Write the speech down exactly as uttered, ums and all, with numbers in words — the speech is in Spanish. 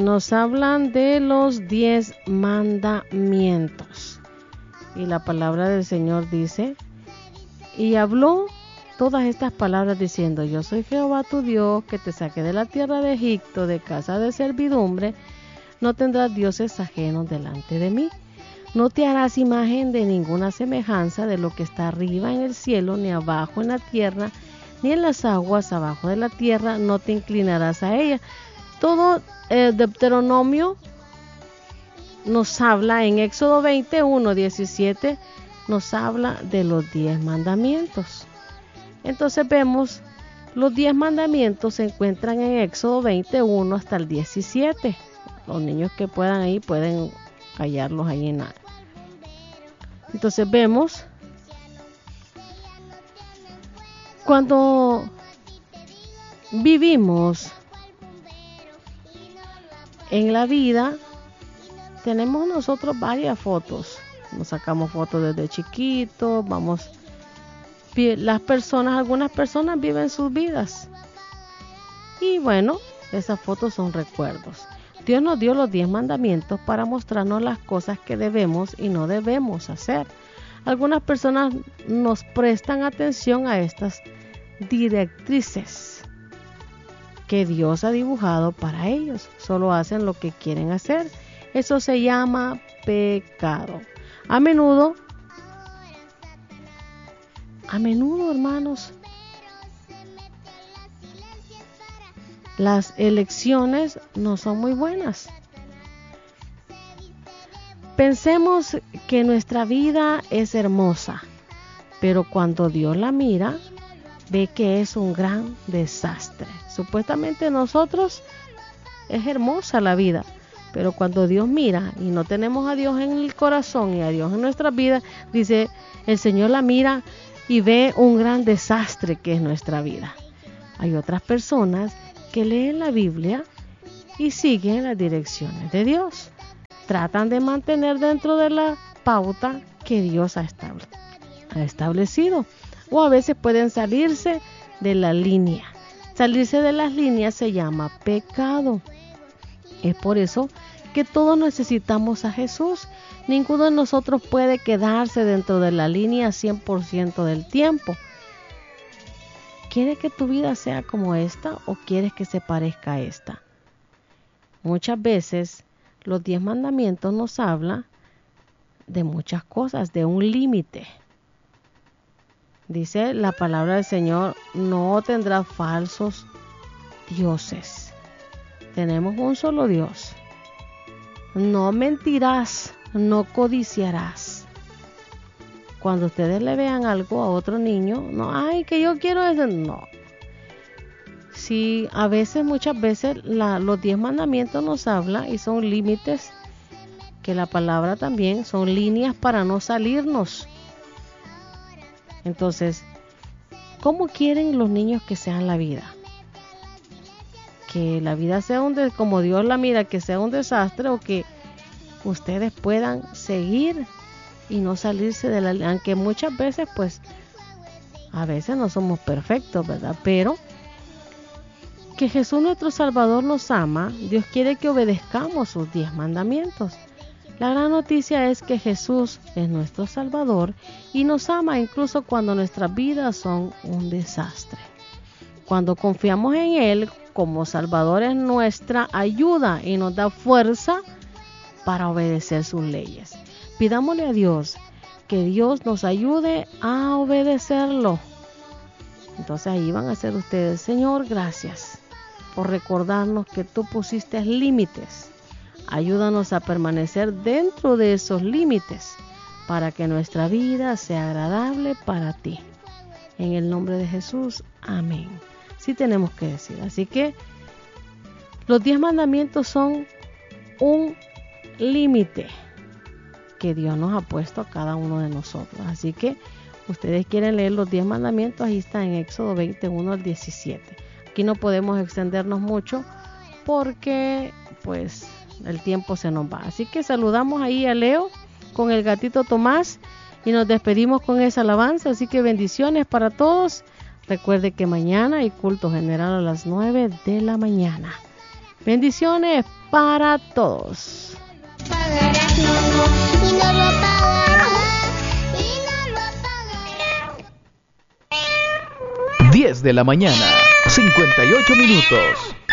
nos hablan de los diez mandamientos. Y la palabra del Señor dice, y habló todas estas palabras diciendo, yo soy Jehová tu Dios, que te saqué de la tierra de Egipto, de casa de servidumbre. No tendrás dioses ajenos delante de mí. No te harás imagen de ninguna semejanza de lo que está arriba en el cielo, ni abajo en la tierra, ni en las aguas abajo de la tierra. No te inclinarás a ella. Todo el eh, Deuteronomio nos habla en Éxodo veintiuno, diecisiete, nos habla de los diez mandamientos. Entonces vemos, los diez mandamientos se encuentran en Éxodo veintiuno hasta el diecisiete. Los niños que puedan ahí pueden hallarlos ahí en la. Entonces vemos, cuando vivimos en la vida, tenemos nosotros varias fotos. Nos sacamos fotos desde chiquitos, vamos. Las personas, algunas personas viven sus vidas. Y bueno, esas fotos son recuerdos. Dios nos dio los diez mandamientos para mostrarnos las cosas que debemos y no debemos hacer. Algunas personas nos prestan atención a estas directrices que Dios ha dibujado para ellos. Solo hacen lo que quieren hacer. Eso se llama pecado. A menudo, a menudo, hermanos, las elecciones no son muy buenas. Pensemos que nuestra vida es hermosa, pero cuando Dios la mira, ve que es un gran desastre. Supuestamente nosotros es hermosa la vida, pero cuando Dios mira y no tenemos a Dios en el corazón y a Dios en nuestra vida, dice, el Señor la mira y ve un gran desastre que es nuestra vida. Hay otras personas que leen la Biblia y siguen las direcciones de Dios. Tratan de mantener dentro de la pauta que Dios ha establecido. O a veces pueden salirse de la línea. Salirse de las líneas se llama pecado. Es por eso que todos necesitamos a Jesús. Ninguno de nosotros puede quedarse dentro de la línea cien por ciento del tiempo. ¿Quieres que tu vida sea como esta o quieres que se parezca a esta? Muchas veces los diez mandamientos nos hablan de muchas cosas, de un límite. Dice la palabra del Señor, no tendrás falsos dioses. Tenemos un solo Dios. No mentirás, no codiciarás. Cuando ustedes le vean algo a otro niño, no, ay, que yo quiero eso, no. Sí, a veces, muchas veces, la, los diez mandamientos nos hablan y son límites, que la palabra también son líneas para no salirnos. Entonces, ¿cómo quieren los niños que sean la vida? Que la vida sea un desastre, como Dios la mira, que sea un desastre, o que ustedes puedan seguir y no salirse de la, aunque muchas veces pues a veces no somos perfectos, ¿verdad? Pero que Jesús nuestro Salvador nos ama, Dios quiere que obedezcamos sus diez mandamientos. La gran noticia es que Jesús es nuestro Salvador y nos ama incluso cuando nuestras vidas son un desastre. Cuando confiamos en Él como Salvador, es nuestra ayuda y nos da fuerza para obedecer sus leyes. Pidámosle a Dios que Dios nos ayude a obedecerlo. Entonces ahí van a ser ustedes, Señor, gracias por recordarnos que tú pusiste límites. Ayúdanos a permanecer dentro de esos límites para que nuestra vida sea agradable para ti. En el nombre de Jesús, amén. Sí tenemos que decir. Así que los diez mandamientos son un límite que Dios nos ha puesto a cada uno de nosotros. Así que ustedes quieren leer los diez mandamientos, ahí está en Éxodo veintiuno al diecisiete. Aquí no podemos extendernos mucho porque pues el tiempo se nos va. Así que saludamos ahí a Leo con el gatito Tomás y nos despedimos con esa alabanza. Así que bendiciones para todos. Recuerde que mañana hay culto general a las nueve de la mañana. Bendiciones para todos. diez de la mañana, cincuenta y ocho minutos.